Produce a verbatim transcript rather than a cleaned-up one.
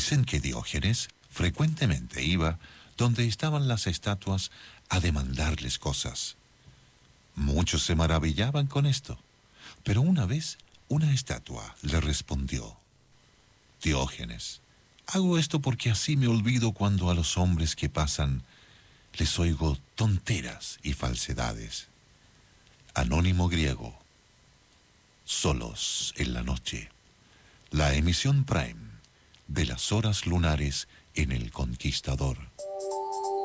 Dicen que Diógenes frecuentemente iba donde estaban las estatuas a demandarles cosas. Muchos se maravillaban con esto, pero una vez una estatua le respondió: Diógenes, hago esto porque así me olvido cuando a los hombres que pasan les oigo tonteras y falsedades. Anónimo griego. Solos en la noche. La emisión Prime de las horas lunares en El Conquistador.